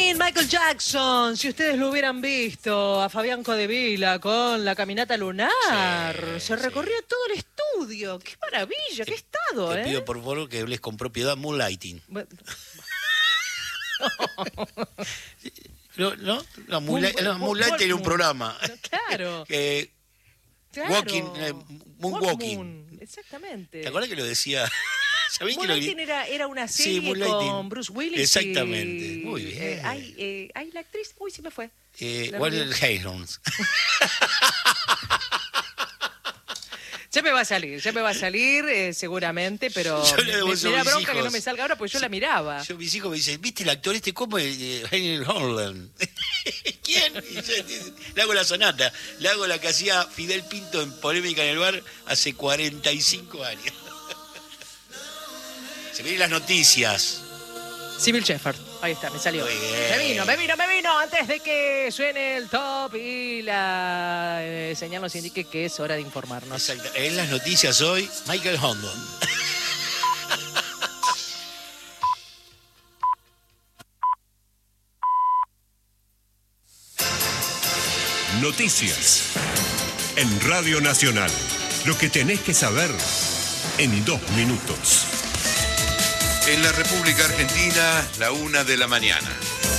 fin, Michael Jackson. Si ustedes lo hubieran visto a Fabián Codevila con la caminata lunar, se recorrió todo el estudio. ¡Qué maravilla! ¡Qué estado! Te pido por favor que hables con propiedad Moonlighting. No, Moonlighting era un programa. Claro. Moonwalking. Exactamente. ¿Te acuerdas que lo decía? Moonlighting era una serie con Bruce Willis. Exactamente. Muy bien. Hay la actriz. Uy, se me fue. Warren Haynes. Ya me va a salir seguramente, pero me da bronca que no me salga ahora porque yo la miraba. Mis hijos me dicen, ¿viste el actor este? ¿Cómo es? Henry Holland. ¿Quién? Le hago la sonata, le hago la que hacía Fidel Pinto en Polémica en el Bar hace 45 años. Se vienen las noticias. Sybil Shepherd, ahí está, me salió. Me vino, antes de que suene el top y la señal nos indique que es hora de informarnos. Exacto. En las noticias hoy, Michael Hondon. Noticias en Radio Nacional. Lo que tenés que saber en 2 minutos. En la República Argentina, la 1 de la mañana.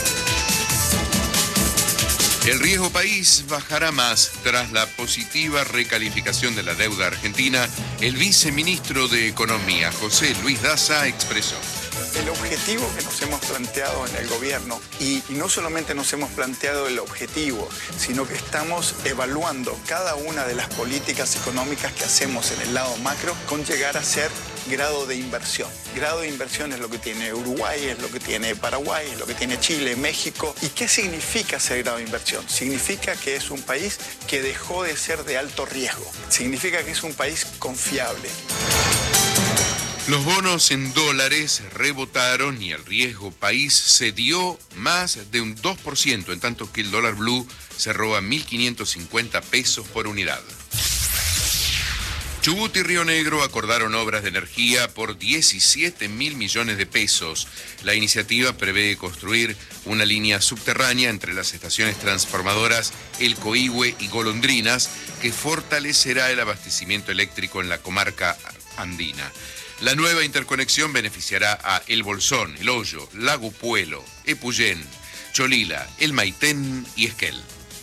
El riesgo país bajará más tras la positiva recalificación de la deuda argentina. El viceministro de Economía, José Luis Daza, expresó. El objetivo que nos hemos planteado en el gobierno, y no solamente nos hemos planteado el objetivo, sino que estamos evaluando cada una de las políticas económicas que hacemos en el lado macro con llegar a ser grado de inversión. Grado de inversión es lo que tiene Uruguay, es lo que tiene Paraguay, es lo que tiene Chile, México. ¿Y qué significa ser grado de inversión? Significa que es un país que dejó de ser de alto riesgo. Significa que es un país confiable. Los bonos en dólares rebotaron y el riesgo país cedió más de un 2%, en tanto que el dólar blue cerró a 1.550 pesos por unidad. Chubut y Río Negro acordaron obras de energía por 17.000 millones de pesos. La iniciativa prevé construir una línea subterránea entre las estaciones transformadoras El Coihue y Golondrinas que fortalecerá el abastecimiento eléctrico en la comarca andina. La nueva interconexión beneficiará a El Bolsón, El Hoyo, Lago Puelo, Epuyén, Cholila, El Maitén y Esquel.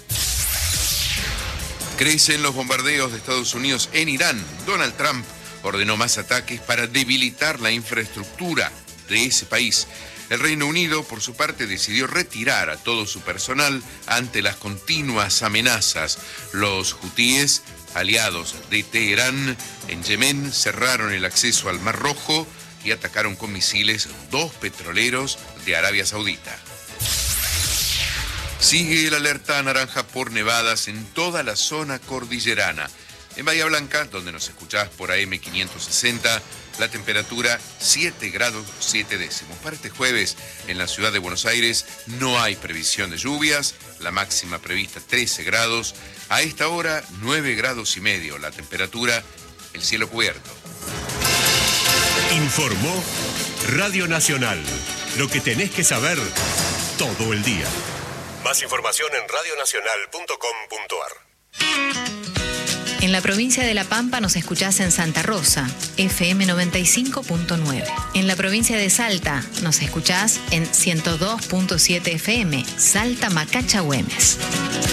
Crecen los bombardeos de Estados Unidos en Irán. Donald Trump ordenó más ataques para debilitar la infraestructura de ese país. El Reino Unido, por su parte, decidió retirar a todo su personal ante las continuas amenazas. Los hutíes, aliados de Teherán en Yemen, cerraron el acceso al Mar Rojo y atacaron con misiles 2 petroleros de Arabia Saudita. Sigue la alerta naranja por nevadas en toda la zona cordillerana. En Bahía Blanca, donde nos escuchás por AM 560, la temperatura 7 grados 7 décimos. Para este jueves, en la ciudad de Buenos Aires, no hay previsión de lluvias, la máxima prevista 13 grados. A esta hora, 9 grados y medio. La temperatura, el cielo cubierto. Informó Radio Nacional. Lo que tenés que saber todo el día. Más información en radionacional.com.ar. En la provincia de La Pampa nos escuchás en Santa Rosa, FM 95.9. En la provincia de Salta nos escuchás en 102.7 FM, Salta Macacha Güemes.